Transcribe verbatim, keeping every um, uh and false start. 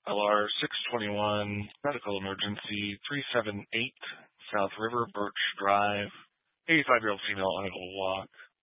L R six twenty-one, medical emergency, three seven eight South River Birch Drive, eighty-five-year-old female unable to walk.